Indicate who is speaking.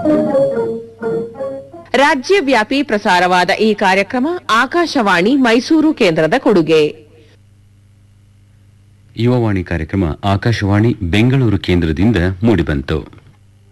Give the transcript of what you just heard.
Speaker 1: ರಾಜ್ಯವ್ಯಾಪಿ ಪ್ರಸಾರವಾದ ಈ ಕಾರ್ಯಕ್ರಮ ಆಕಾಶವಾಣಿ ಮೈಸೂರು ಕೇಂದ್ರದ ಕೊಡುಗೆ.
Speaker 2: ಯುವವಾಣಿ ಕಾರ್ಯಕ್ರಮ ಆಕಾಶವಾಣಿ ಬೆಂಗಳೂರು ಕೇಂದ್ರದಿಂದ ಮೂಡಿಬಂತು.